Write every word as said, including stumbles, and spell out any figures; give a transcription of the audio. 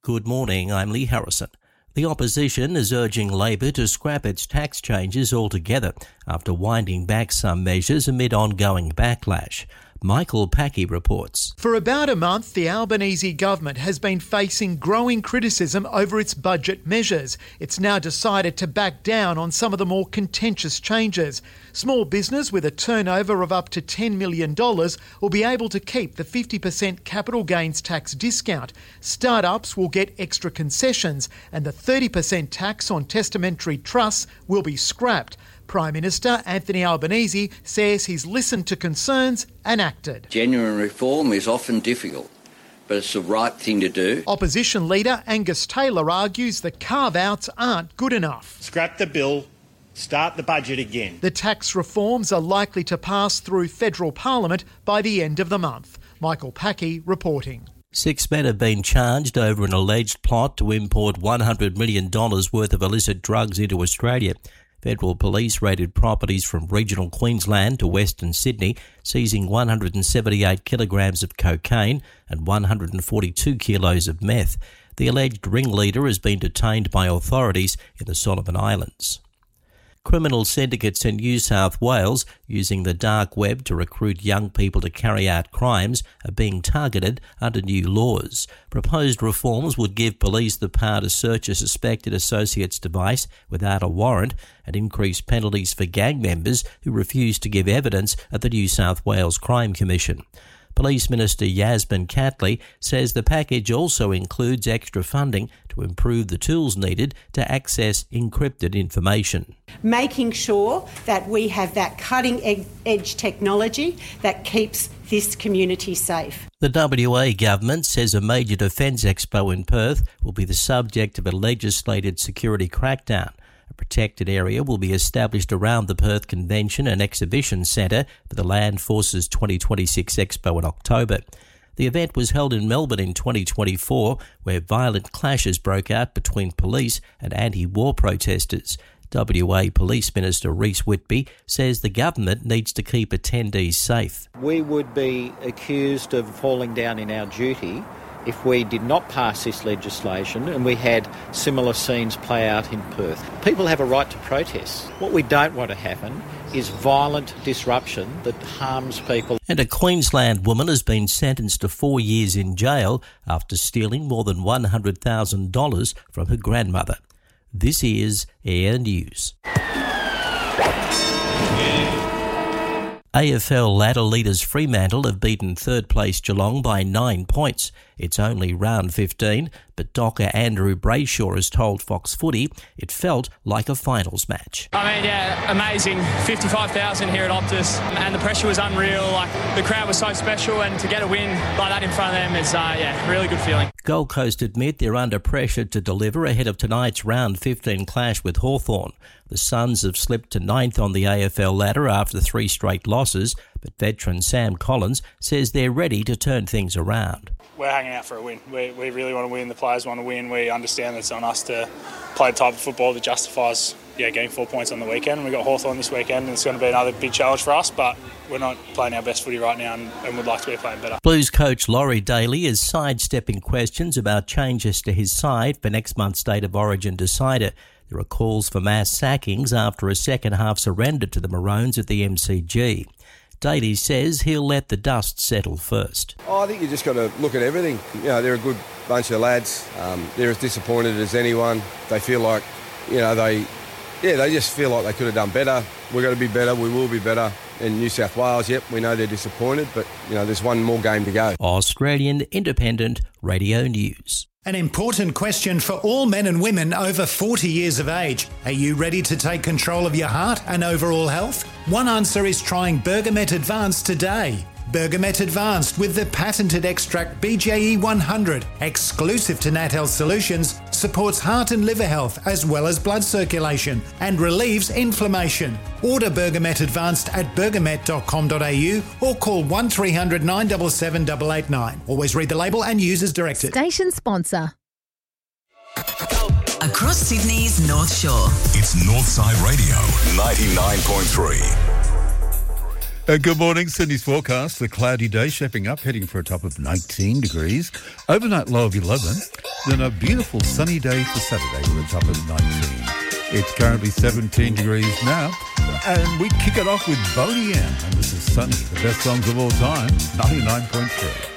Good morning, I'm Lee Harrison. The opposition is urging Labor to scrap its tax changes altogether after winding back some measures amid ongoing backlash. Michael Packey reports. For about a month, the Albanese government has been facing growing criticism over its budget measures. It's now decided to back down on some of the more contentious changes. Small business with a turnover of up to ten million dollars will be able to keep the fifty percent capital gains tax discount. Startups will get extra concessions, and the thirty percent tax on testamentary trusts will be scrapped. Prime Minister Anthony Albanese says he's listened to concerns and acted. Genuine reform is often difficult, but it's the right thing to do. Opposition leader Angus Taylor argues the carve-outs aren't good enough. Scrap the bill, start the budget again. The tax reforms are likely to pass through federal parliament by the end of the month. Michael Packey reporting. Six men have been charged over an alleged plot to import one hundred million dollars worth of illicit drugs into Australia. Federal police raided properties from regional Queensland to Western Sydney, seizing one hundred seventy-eight kilograms of cocaine and one hundred forty-two kilos of meth. The alleged ringleader has been detained by authorities in the Solomon Islands. Criminal syndicates in New South Wales, using the dark web to recruit young people to carry out crimes, are being targeted under new laws. Proposed reforms would give police the power to search a suspected associate's device without a warrant and increase penalties for gang members who refuse to give evidence at the New South Wales Crime Commission. Police Minister Yasmin Catley says the package also includes extra funding to improve the tools needed to access encrypted information. Making sure that we have that cutting-edge technology that keeps this community safe. The W A government says a major defence expo in Perth will be the subject of a legislated security crackdown. A protected area will be established around the Perth Convention and Exhibition Centre for the Land Forces twenty twenty-six Expo in October. The event was held in Melbourne in twenty twenty-four, where violent clashes broke out between police and anti-war protesters. W A Police Minister Rhys Whitby says the government needs to keep attendees safe. We would be accused of falling down in our duty if we did not pass this legislation and we had similar scenes play out in Perth. People have a right to protest. What we don't want to happen is violent disruption that harms people. And a Queensland woman has been sentenced to four years in jail after stealing more than one hundred thousand dollars from her grandmother. This is Air News. A F L ladder leaders Fremantle have beaten third place Geelong by nine points. It's only round fifteen, but Docker Andrew Brayshaw has told Fox Footy it felt like a finals match. I mean, yeah, amazing. fifty-five thousand here at Optus, and the pressure was unreal. Like, the crowd was so special, and to get a win like that in front of them is, uh, yeah, really good feeling. Gold Coast admit they're under pressure to deliver ahead of tonight's round fifteen clash with Hawthorn. The Suns have slipped to ninth on the A F L ladder after three straight losses, but veteran Sam Collins says they're ready to turn things around. We're hanging out for a win. We, we really want to win. The players want to win. We understand that it's on us to play the type of football that justifies yeah, getting four points on the weekend. We've got Hawthorn this weekend, and it's going to be another big challenge for us, but we're not playing our best footy right now and, and would like to be playing better. Blues coach Laurie Daly is sidestepping questions about changes to his side for next month's State of Origin decider. There are calls for mass sackings after a second-half surrender to the Maroons at the M C G. Daly says he'll let the dust settle first. Oh, I think you just got to look at everything. You know, they're a good bunch of lads. Um, they're as disappointed as anyone. They feel like, you know, they, yeah, they just feel like they could have done better. We're going to be better. We will be better. In New South Wales, yep, we know they're disappointed, but, you know, there's one more game to go. Australian Independent Radio News. An important question for all men and women over forty years of age. Are you ready to take control of your heart and overall health? One answer is trying Bergamet Advanced today. Bergamet Advanced with the patented extract B J E one hundred, exclusive to Nat Health Solutions, supports heart and liver health as well as blood circulation and relieves inflammation. Order Bergamet Advanced at bergamet dot com dot a u or call one three hundred nine seven seven eight eight nine. Always read the label and use as directed. Station sponsor. Across Sydney's North Shore. It's Northside Radio, ninety-nine point three. Uh, good morning. Sydney's forecast. The cloudy day shaping up, heading for a top of nineteen degrees. Overnight low of eleven. Then a beautiful sunny day for Saturday with a top of nineteen. It's currently seventeen degrees now. And we kick it off with Boney M. And this is Sunny, the best songs of all time, ninety-nine point three.